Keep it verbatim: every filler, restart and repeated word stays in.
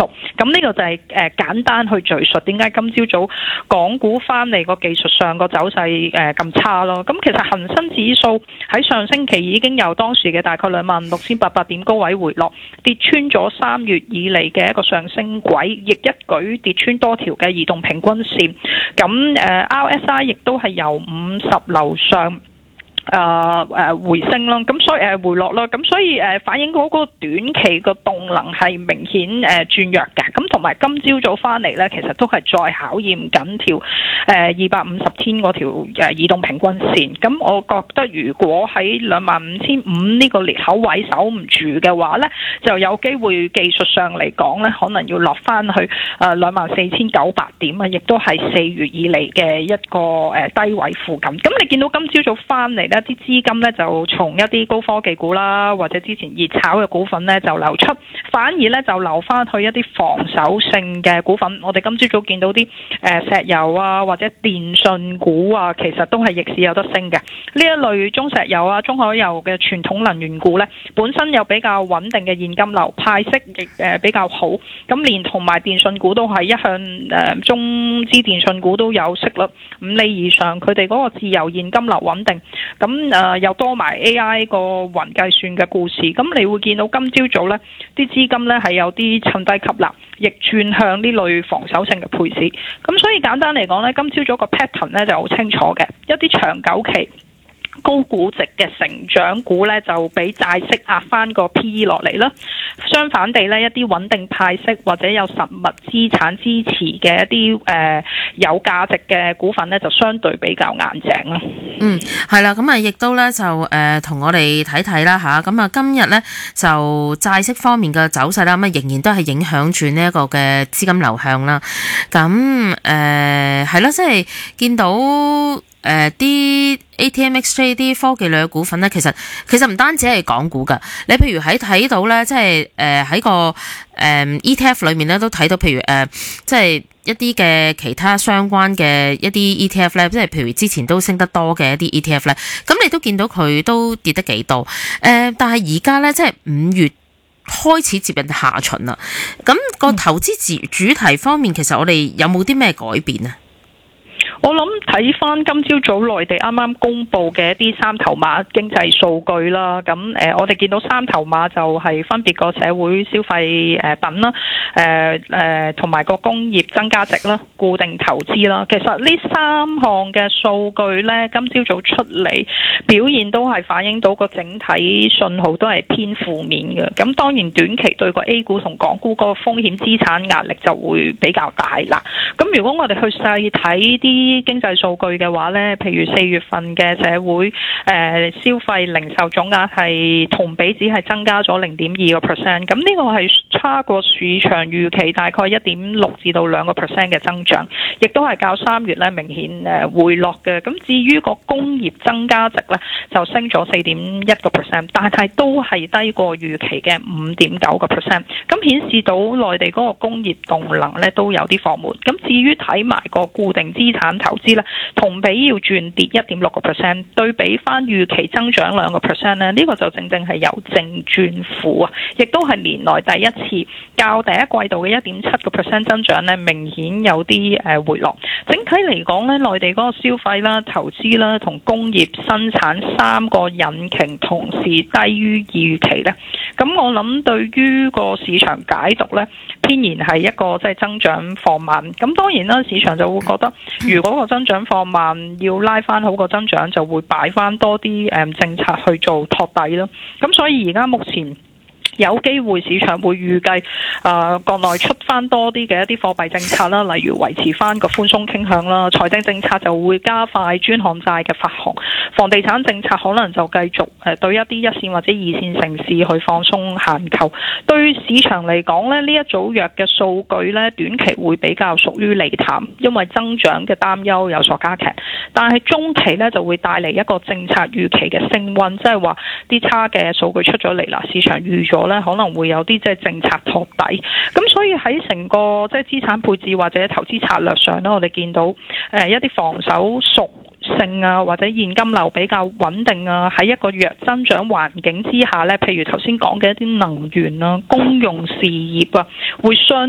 素。咁呢個就係誒簡單去敘述點解今朝早港股翻嚟個技術上個走勢誒咁差咯。咁其實恒生指數喺上星期已經由當時嘅大概兩萬六千八百點高位回落，跌穿咗三月以嚟嘅一個上升軌，亦一舉跌穿多條嘅移動平均線。咁誒 R S I 亦都係由五十樓上。誒、呃、誒、呃、回升啦，咁所以誒、呃、回落啦，咁所以誒、呃、反映嗰個短期個動能係明顯誒、呃、轉弱嘅，咁同埋今朝早翻嚟咧，其實都係再考驗緊條誒二百五十天嗰條誒移動平均線，咁我覺得如果喺兩萬五千五呢個裂口位守唔住嘅話咧，就有機會技術上嚟講咧，可能要落翻去誒兩萬四千九百點啊，亦都係四月以嚟嘅一個誒、呃、低位附近。咁你見到今朝早翻嚟，一啲資金咧就從一啲高科技股啦，或者之前熱炒嘅股份咧就流出，反而咧就流翻去一啲防守性嘅股份。我哋今朝早見到啲誒石油啊，或者電信股啊，其實都係逆市有得升嘅。呢一類中石油啊、中海油嘅傳統能源股咧，本身有比較穩定嘅現金流，派息亦誒比較好。咁連同埋電信股都係一向誒中資電信股都有息率五厘以上，佢哋嗰個自由現金流穩定。咁誒、呃、又多埋 A I 個雲計算嘅故事，咁你會見到今朝早呢啲資金呢係有啲趁低吸納，逆轉向呢類防守性嘅配置。咁所以簡單嚟講呢，今朝早個 pattern 呢就好清楚嘅，一啲長久期高估值嘅成長股呢，就俾債息壓翻個 P E 落嚟啦。相反地呢，一啲穩定派息或者有實物資產支持嘅一啲誒、呃、有價值嘅股份呢，就相對比較硬淨啦。 嗯，係啦，咁啊，亦都咧就誒同、呃、我哋睇睇啦吓，咁啊今日咧就債息方面嘅走勢啦，咁啊仍然都係影響住呢一個嘅資金流向啦。咁誒係啦，即係見到誒啲、呃、A T M X J 啲科技類嘅股份咧，其實其實唔單止係港股噶，你譬如喺睇到咧，即係誒喺個誒、呃、E T F 裏面咧都睇到，譬如誒、呃、即係。一啲嘅其他相關嘅一啲 E T F 咧，即係譬如之前都升得多嘅一啲 E T F 咧，咁你都見到佢都跌得幾多？誒、呃，但係而家咧，即係五月開始接近下旬啦。咁、個投資主主題方面，其實我哋有冇啲咩改變啊？ 我諗睇翻今朝早內地啱啱公布嘅一啲三頭馬經濟數據啦，咁誒、呃、我哋見到三頭馬就係分別個社會消費誒品啦，誒誒同埋個工業增加值啦、固定投資啦。其實呢三項嘅數據呢，今朝早出嚟表現都係反映到個整體信號都係偏負面嘅。咁當然短期對個 A 股同港股個風險資產壓力就會比較大啦。咁如果我哋去細睇啲經濟數據嘅話呢，譬如四月份嘅社會誒、呃、消費零售總額係同比只係增加咗零點二個 percent， 咁呢個係差過市場預期大概一點六至到兩個 percent 嘅增長，亦都係較三月咧明顯誒回落嘅。咁至於個工業增加值呢，就升咗四點一個 percent， 但係都係低過預期嘅五點九個 percent， 咁顯示到內地嗰個工業動能呢都有啲放緩。咁至於睇埋個固定資產投資咧，同比要轉跌一點六個 percent， 對比翻預期增長兩個 percent 咧，呢、這個就正正係由正轉負啊，亦都係年內第一次較第一季度嘅一點七個 percent 增長咧，明顯有啲誒回落。整體嚟講咧，內地嗰個消費啦、投資啦同工業生產三個引擎同時低於預期咧，咁我諗對於個市場解讀咧，偏然係一個即係增長放慢。咁當然啦，市場就會覺得如果個增長放慢，要拉翻好個增長，就會擺翻多啲誒政策去做托底咯。咁所以而家目前有機會市場會預計誒、呃、國內出翻多啲嘅一啲貨幣政策啦，例如維持翻個寬鬆傾向啦，財政政策就會加快專項債嘅發行，房地產政策可能就繼續誒對一啲一線或者二線城市去放鬆限購。對市場嚟講咧，呢一組弱嘅數據咧，短期會比較屬於利淡，因為增長嘅擔憂有所加劇。但係中期咧就會帶嚟一個政策預期嘅升溫，即係話啲差嘅數據出咗嚟啦，市場預咗咧可能會有啲即係政策托底。咁所以喺成個即係資產配置或者投資策略上咧，我哋見到誒一啲防守屬性啊，或者現金流比較穩定啊，喺一個弱增長環境之下咧，譬如頭先講嘅一啲能源啊、公用事業啊，會相